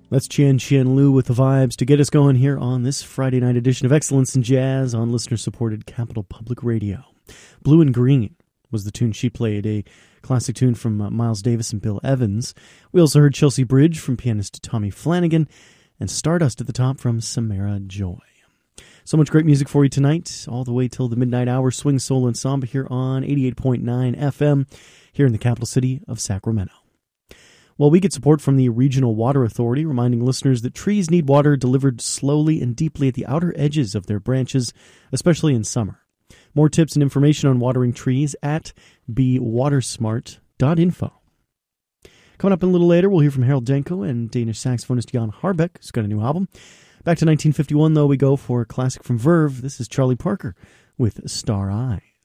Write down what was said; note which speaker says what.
Speaker 1: That's Qian Qian Lu with the vibes to get us going here on this Friday night edition of Excellence in Jazz on listener-supported Capital Public Radio. Blue and Green was the tune she played, a classic tune from Miles Davis and Bill Evans. We also heard Chelsea Bridge from pianist Tommy Flanagan, and Stardust at the top from Samara Joy. So much great music for you tonight, all the way till the midnight hour. Swing Soul and Samba here on 88.9 FM here in the capital city of Sacramento. Well, we get support from the Regional Water Authority, reminding listeners that trees need water delivered slowly and deeply at the outer edges of their branches, especially in summer. More tips and information on watering trees at bewatersmart.info. Coming up in a little later, we'll hear from Harold Danko and Danish saxophonist Jan Harbeck, who's got a new album. Back to 1951, though, we go for a classic from Verve. This is Charlie Parker with Star Eye.